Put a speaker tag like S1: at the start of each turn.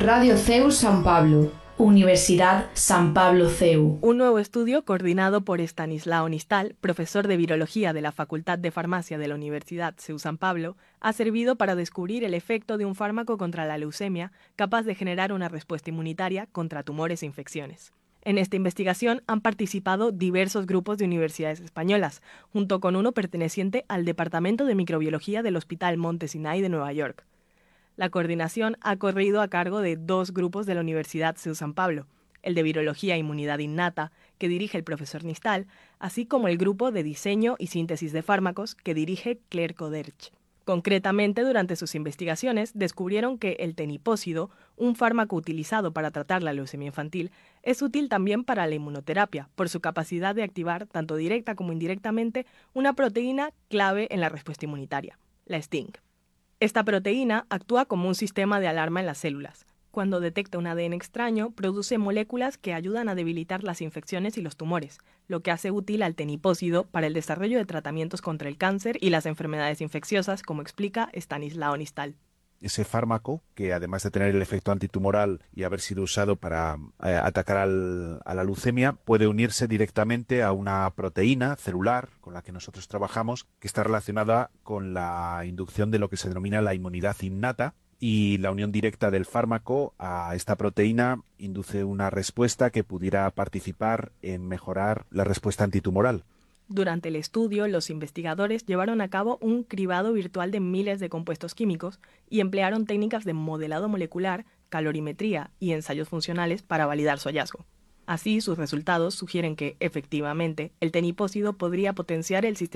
S1: Radio CEU San Pablo, Universidad San Pablo CEU.
S2: Un nuevo estudio coordinado por Estanislao Nistal, profesor de Virología de la Facultad de Farmacia de la Universidad CEU San Pablo, ha servido para descubrir el efecto de un fármaco contra la leucemia capaz de generar una respuesta inmunitaria contra tumores e infecciones. En esta investigación han participado diversos grupos de universidades españolas, junto con uno perteneciente al Departamento de Microbiología del Hospital Monte Sinai de Nueva York. La coordinación ha corrido a cargo de dos grupos de la Universidad CEU San Pablo, el de Virología e Inmunidad Innata, que dirige el profesor Nistal, así como el grupo de Diseño y Síntesis de Fármacos, que dirige Claire Koderch. Concretamente, durante sus investigaciones, descubrieron que el tenipósido, un fármaco utilizado para tratar la leucemia infantil, es útil también para la inmunoterapia, por su capacidad de activar, tanto directa como indirectamente, una proteína clave en la respuesta inmunitaria, la STING. Esta proteína actúa como un sistema de alarma en las células. Cuando detecta un ADN extraño, produce moléculas que ayudan a debilitar las infecciones y los tumores, lo que hace útil al tenipósido para el desarrollo de tratamientos contra el cáncer y las enfermedades infecciosas, como explica Estanislao Nistal.
S3: Ese fármaco, que además de tener el efecto antitumoral y haber sido usado para atacar a la leucemia, puede unirse directamente a una proteína celular con la que nosotros trabajamos, que está relacionada con la inducción de lo que se denomina la inmunidad innata, y la unión directa del fármaco a esta proteína induce una respuesta que pudiera participar en mejorar la respuesta antitumoral.
S2: Durante el estudio, los investigadores llevaron a cabo un cribado virtual de miles de compuestos químicos y emplearon técnicas de modelado molecular, calorimetría y ensayos funcionales para validar su hallazgo. Así, sus resultados sugieren que, efectivamente, el tenipósido podría potenciar el sistema